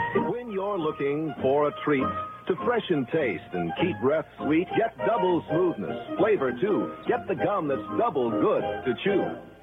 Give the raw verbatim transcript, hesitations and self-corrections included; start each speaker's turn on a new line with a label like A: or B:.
A: When you're looking for a treat to freshen taste and keep breath sweet, get double smoothness, flavor too. Get the gum that's double good to chew.